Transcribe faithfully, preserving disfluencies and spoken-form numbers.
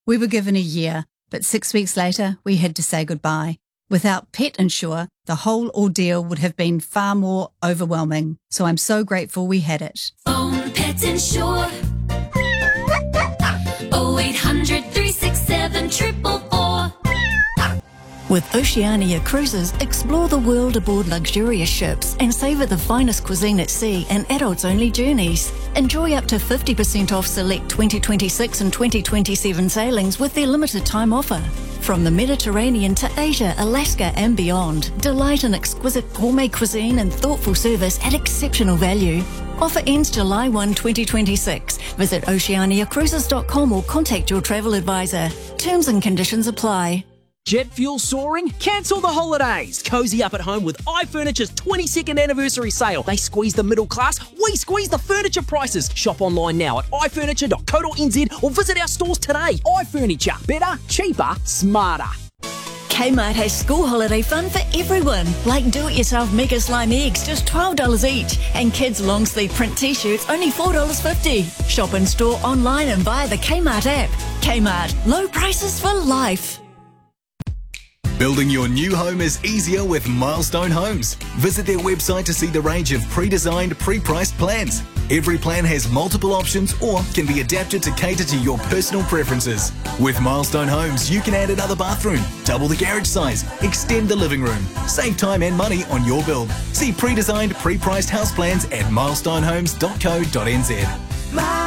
We were given a year, but six weeks later, we had to say goodbye. Without Pet Insure, the whole ordeal would have been far more overwhelming. So I'm so grateful we had it. Phone Pet Insure. oh eight hundred, three six seven, four four four. With Oceania Cruises, explore the world aboard luxurious ships and savour the finest cuisine at sea and adults-only journeys. Enjoy up to fifty percent off select twenty twenty-six and twenty twenty-seven sailings with their limited time offer. From the Mediterranean to Asia, Alaska and beyond, delight in exquisite gourmet cuisine and thoughtful service at exceptional value. Offer ends July first, twenty twenty-six. Visit oceania cruises dot com or contact your travel advisor. Terms and conditions apply. Jet fuel soaring? Cancel the holidays. Cozy up at home with iFurniture's twenty-second anniversary sale. They squeeze the middle class, we squeeze the furniture prices. Shop online now at i furniture dot co dot n z or visit our stores today. iFurniture. Better, cheaper, smarter. Kmart has school holiday fun for everyone, like do-it-yourself Mega Slime eggs, just twelve dollars each, and kids' long-sleeve print t-shirts, only four dollars fifty. Shop in store, online and via the Kmart app. Kmart, low prices for life. Building your new home is easier with Milestone Homes. Visit their website to see the range of pre-designed, pre-priced plans. Every plan has multiple options or can be adapted to cater to your personal preferences. With Milestone Homes, you can add another bathroom, double the garage size, extend the living room, save time and money on your build. See pre-designed, pre-priced house plans at milestone homes dot co dot n z.